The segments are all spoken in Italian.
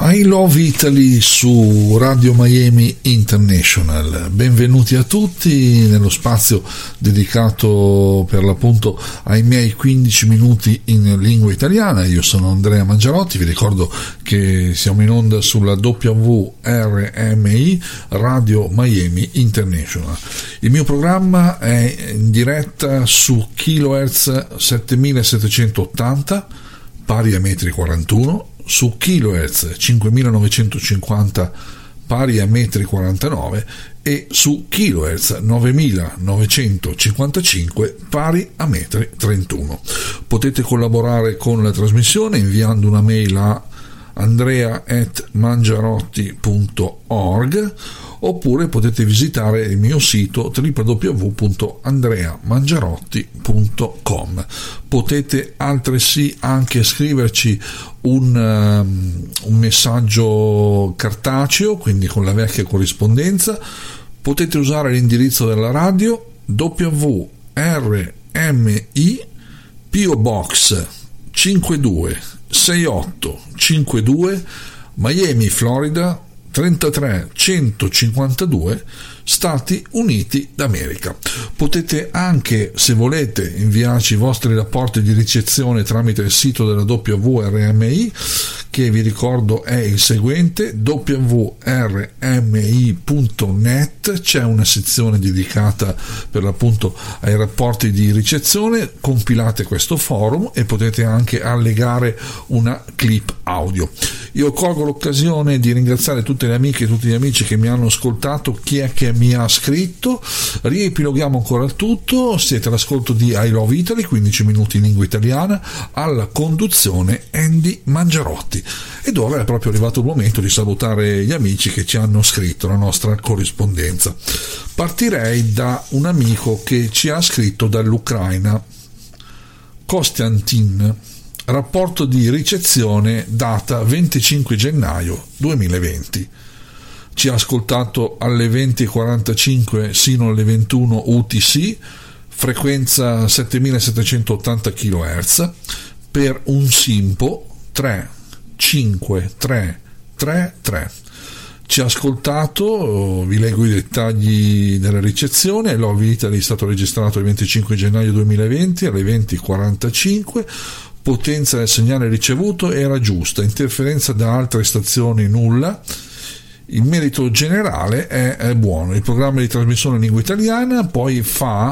I Love Italy su Radio Miami International. Benvenuti a tutti nello spazio dedicato per l'appunto ai miei 15 minuti in lingua italiana. Io sono Andrea Mangiarotti, vi ricordo che siamo in onda sulla WRMI Radio Miami International. Il mio programma è in diretta su kHz 7780 pari a metri 41, su kHz 5950 pari a metri 49 e su kHz 9955 pari a metri 31. Potete collaborare con la trasmissione inviando una mail a andrea@mangiarotti.org oppure potete visitare il mio sito www.andreamangiarotti.com. Potete altresì anche scriverci un messaggio cartaceo, quindi con la vecchia corrispondenza. Potete usare l'indirizzo della radio WRMI PO Box 526852 Miami, Florida 33152, Stati Uniti d'America. Potete anche, se volete, inviarci i vostri rapporti di ricezione tramite il sito della WRMI, che vi ricordo è il seguente: wrmi.net. C'è una sezione dedicata per l'appunto ai rapporti di ricezione. Compilate questo forum e potete anche allegare una clip audio. Io colgo l'occasione di ringraziare tutte le amiche e tutti gli amici che mi hanno ascoltato. Chi è che mi ha scritto? Riepiloghiamo ancora il tutto. Siete all'ascolto di I Love Italy, 15 minuti in lingua italiana, alla conduzione Andy Mangiarotti. Ed ora è proprio arrivato il momento di salutare gli amici che ci hanno scritto la nostra corrispondenza. Partirei da un amico che ci ha scritto dall'Ucraina, Kostiantin. Rapporto di ricezione, data 25 gennaio 2020. Ci ha ascoltato alle 20:45 sino alle 21 UTC, frequenza 7780 kHz, per un SIMPO 35333. Ci ha ascoltato, vi leggo i dettagli della ricezione. Love Italy è stato registrato il 25 gennaio 2020 alle 20:45. Potenza del segnale ricevuto era giusta, interferenza da altre stazioni nulla. Il merito generale è buono. Il programma di trasmissione in lingua italiana poi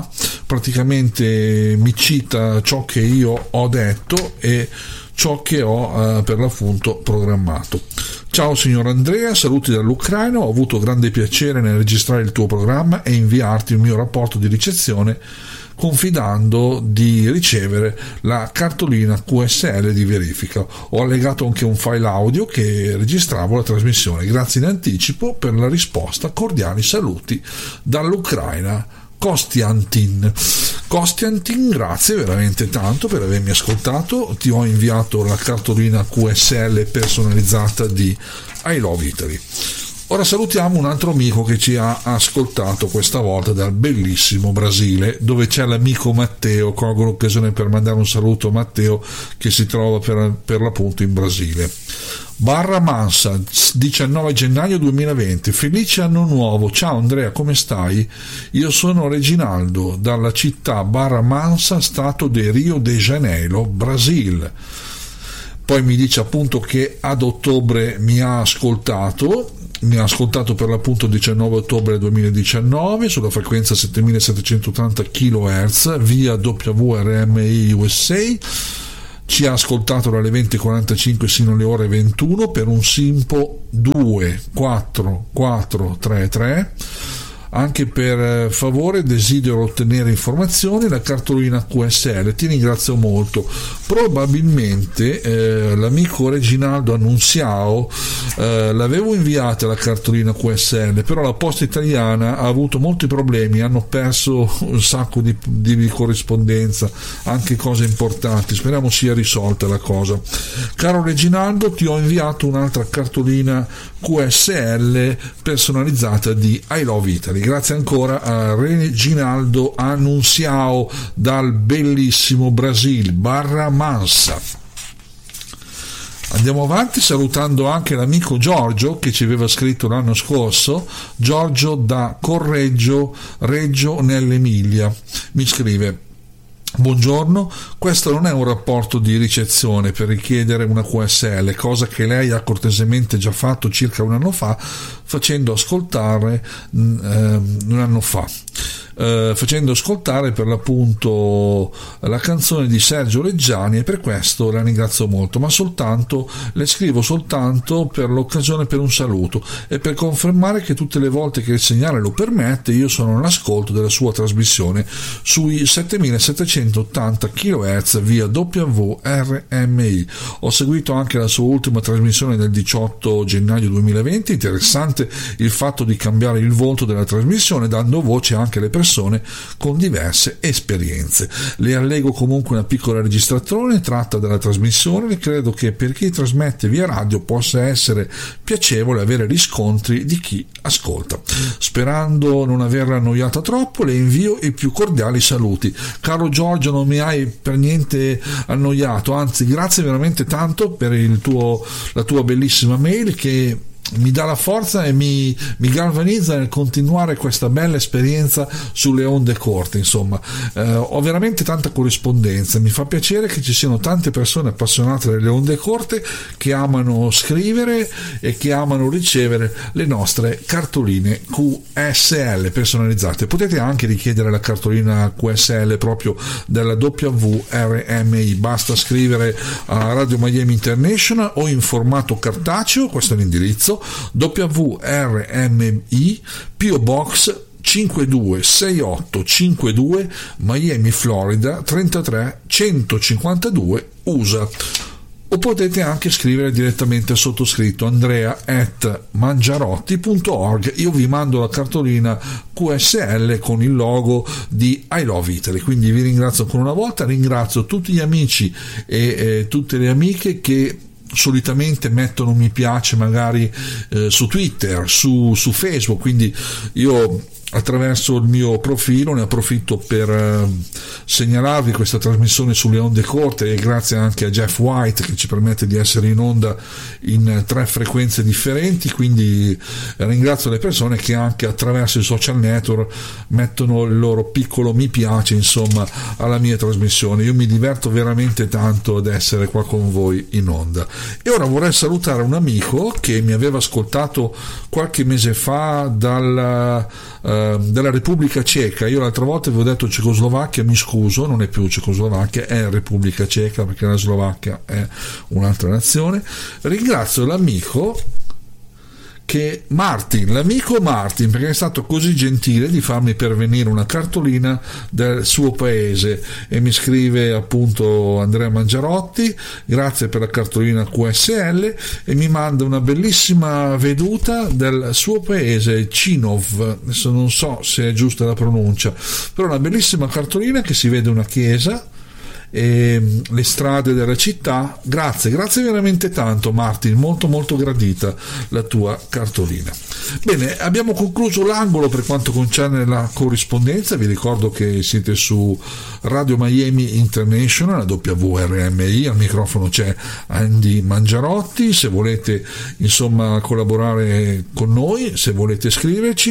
mi cita ciò che io ho detto e ciò che ho per l'appunto programmato. Ciao signor Andrea, saluti dall'Ucraina. Ho avuto grande piacere nel registrare il tuo programma e inviarti il mio rapporto di ricezione, confidando di ricevere la cartolina QSL di verifica. Ho allegato anche un file audio che registravo la trasmissione. Grazie in anticipo per la risposta. Cordiali saluti dall'Ucraina. Kostiantin, grazie veramente tanto per avermi ascoltato. Ti ho inviato la cartolina QSL personalizzata di I Love Italy. Ora salutiamo un altro amico che ci ha ascoltato, questa volta dal bellissimo Brasile, dove c'è l'amico Matteo. Colgo l'occasione per mandare un saluto a Matteo, che si trova per l'appunto in Brasile. Barra Mansa, 19 gennaio 2020. Felice anno nuovo. Ciao Andrea, come stai? Io sono Reginaldo dalla città Barra Mansa, stato di Rio de Janeiro, Brasile. Poi mi dice appunto che ad ottobre mi ha ascoltato per l'appunto 19 ottobre 2019 sulla frequenza 7780 kHz via WRMI USA. Ci ha ascoltato dalle 20:45 sino alle ore 21 per un SIMPO 24433. Anche per favore desidero ottenere informazioni, la cartolina QSL. Ti ringrazio molto. Probabilmente l'amico Reginaldo Annunziao l'avevo inviata la cartolina QSL, però la posta italiana ha avuto molti problemi, hanno perso un sacco di corrispondenza, anche cose importanti. Speriamo sia risolta la cosa. Caro Reginaldo, ti ho inviato un'altra cartolina QSL personalizzata di I Love Italy. Grazie ancora a Reginaldo Annunziao dal bellissimo Brasile, Barra Mansa. Andiamo avanti salutando anche l'amico Giorgio che ci aveva scritto l'anno scorso, Giorgio da Correggio, Reggio nell'Emilia. Mi scrive: buongiorno, questo non è un rapporto di ricezione per richiedere una QSL, cosa che lei ha cortesemente già fatto circa un anno fa, facendo ascoltare per l'appunto la canzone di Sergio Reggiani, e per questo la ringrazio molto, ma le scrivo soltanto per l'occasione, per un saluto e per confermare che tutte le volte che il segnale lo permette io sono all'ascolto della sua trasmissione sui 7780 kHz via WRMI. Ho seguito anche la sua ultima trasmissione del 18 gennaio 2020, interessante il fatto di cambiare il volto della trasmissione dando voce anche alle persone con diverse esperienze. Le allego comunque una piccola registrazione tratta dalla trasmissione e credo che per chi trasmette via radio possa essere piacevole avere riscontri di chi ascolta. Sperando non averla annoiata troppo, le invio i più cordiali saluti. Caro Giorgio, non mi hai per niente annoiato, anzi grazie veramente tanto per la tua bellissima mail che mi dà la forza e mi galvanizza nel continuare questa bella esperienza sulle onde corte. Insomma, ho veramente tanta corrispondenza, mi fa piacere che ci siano tante persone appassionate delle onde corte che amano scrivere e che amano ricevere le nostre cartoline QSL personalizzate. Potete anche richiedere la cartolina QSL proprio della WRMI, basta scrivere a Radio Miami International o in formato cartaceo, questo è l'indirizzo: WRMI, PO Box 526852, Miami, Florida 33152, USA. O potete anche scrivere direttamente al sottoscritto andrea@mangiarotti.org. Io vi mando la cartolina QSL con il logo di I Love Italy. Quindi vi ringrazio ancora una volta, ringrazio tutti gli amici e tutte le amiche che solitamente mettono mi piace magari su Twitter, su Facebook, quindi io attraverso il mio profilo ne approfitto per segnalarvi questa trasmissione sulle onde corte, e grazie anche a Jeff White che ci permette di essere in onda in 3 frequenze differenti. Quindi ringrazio le persone che anche attraverso i social network mettono il loro piccolo mi piace, insomma, alla mia trasmissione. Io mi diverto veramente tanto ad essere qua con voi in onda. E ora vorrei salutare un amico che mi aveva ascoltato qualche mese fa dalla Repubblica Ceca. Io l'altra volta avevo detto Cecoslovacchia, mi scuso, non è più Cecoslovacchia, è Repubblica Ceca, perché la Slovacchia è un'altra nazione. Ringrazio l'amico Martin, perché è stato così gentile di farmi pervenire una cartolina del suo paese, e mi scrive appunto Andrea Mangiarotti, grazie per la cartolina QSL, e mi manda una bellissima veduta del suo paese, Cinov, adesso non so se è giusta la pronuncia, però una bellissima cartolina che si vede una chiesa e le strade della città. Grazie veramente tanto Martin, molto molto gradita la tua cartolina. Bene, abbiamo concluso l'angolo per quanto concerne la corrispondenza. Vi ricordo che siete su Radio Miami International, la WRMI, al microfono c'è Andy Mangiarotti. Se volete insomma collaborare con noi, se volete scriverci,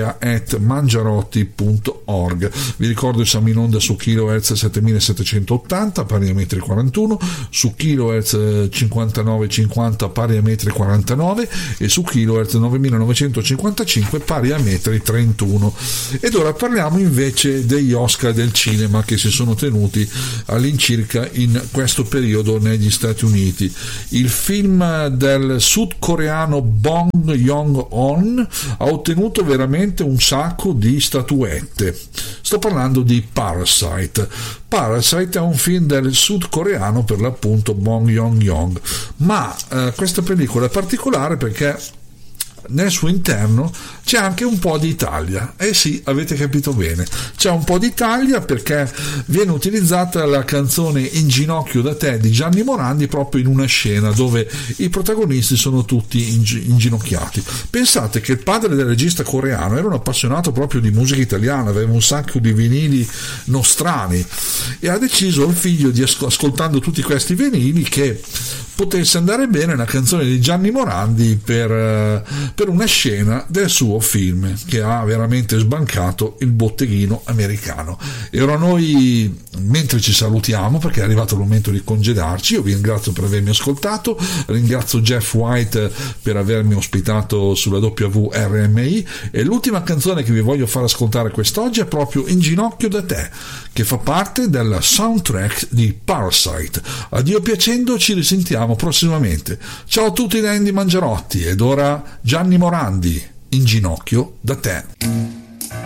andrea@mangiarotti.org. Vi ricordo che siamo in onda su kHz 7780 pari a metri 41, su kHz 5950 pari a metri 49 e su kHz 9955 pari a metri 31. Ed ora parliamo invece degli Oscar del cinema che si sono tenuti all'incirca in questo periodo negli Stati Uniti. Il film del sudcoreano Bong Joon-ho ha ottenuto veramente un sacco di statuette. Sto parlando di Parasite. Parasite è un film del sudcoreano, per l'appunto Bong Joon-ho, ma questa pellicola è particolare perché nel suo interno c'è anche un po' di Italia. Sì, avete capito bene, c'è un po' di Italia perché viene utilizzata la canzone In ginocchio da te di Gianni Morandi proprio in una scena dove i protagonisti sono tutti inginocchiati. Pensate che il padre del regista coreano era un appassionato proprio di musica italiana, aveva un sacco di vinili nostrani, e ha deciso il figlio, ascoltando tutti questi vinili, che potesse andare bene una canzone di Gianni Morandi per una scena del suo film che ha veramente sbancato il botteghino americano. E ora noi, mentre ci salutiamo perché è arrivato il momento di congedarci, io vi ringrazio per avermi ascoltato, ringrazio Jeff White per avermi ospitato sulla WRMI, e l'ultima canzone che vi voglio far ascoltare quest'oggi è proprio In ginocchio da te, che fa parte del soundtrack di Parasite. Addio piacendo, ci risentiamo prossimamente. Ciao a tutti da Andy Mangerotti, ed ora Gianni Morandi, In ginocchio da te.